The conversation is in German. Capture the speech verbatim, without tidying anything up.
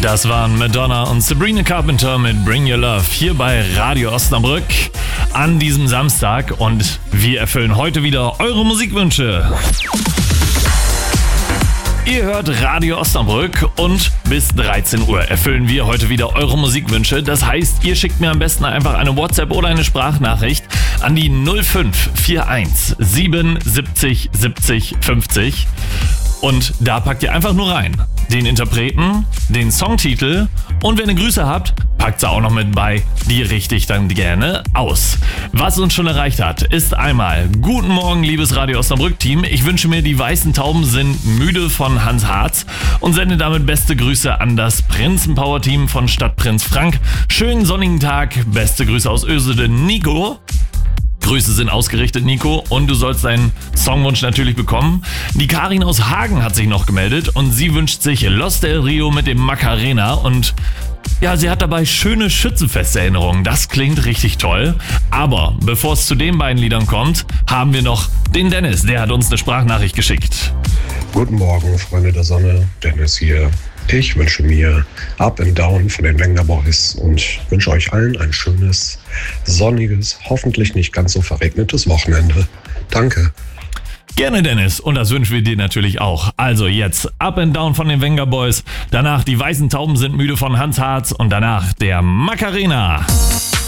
Das waren Madonna und Sabrina Carpenter mit Bring Your Love hier bei Radio Osnabrück an diesem Samstag und wir erfüllen heute wieder eure Musikwünsche. Ihr hört Radio Osnabrück und bis dreizehn Uhr erfüllen wir heute wieder eure Musikwünsche. Das heißt, ihr schickt mir am besten einfach eine WhatsApp oder eine Sprachnachricht an die null fünf vier eins sieben siebzig siebzig fünfzig und da packt ihr einfach nur rein den Interpreten, den Songtitel und wenn ihr Grüße habt, packt sie auch noch mit bei, die richte ich dann gerne aus. Was uns schon erreicht hat, ist einmal: Guten Morgen, liebes Radio Osnabrück-Team. Ich wünsche mir, die weißen Tauben sind müde von Hans Harz und sende damit beste Grüße an das Prinzen-Power-Team von Stadtprinz Frank. Schönen sonnigen Tag, beste Grüße aus Öseden, Nico. Grüße sind ausgerichtet, Nico, und du sollst deinen Songwunsch natürlich bekommen. Die Karin aus Hagen hat sich noch gemeldet und sie wünscht sich Los del Rio mit dem Macarena und ja, sie hat dabei schöne Schützenfesterinnerungen. Das klingt richtig toll. Aber bevor es zu den beiden Liedern kommt, haben wir noch den Dennis, der hat uns eine Sprachnachricht geschickt. Guten Morgen, Freunde der Sonne, Dennis hier. Ich wünsche mir Up and Down von den Wenger Boys und wünsche euch allen ein schönes, sonniges, hoffentlich nicht ganz so verregnetes Wochenende. Danke. Gerne, Dennis. Und das wünschen wir dir natürlich auch. Also jetzt Up and Down von den Wenger Boys, danach die weißen Tauben sind müde von Hans Harz und danach der Macarena.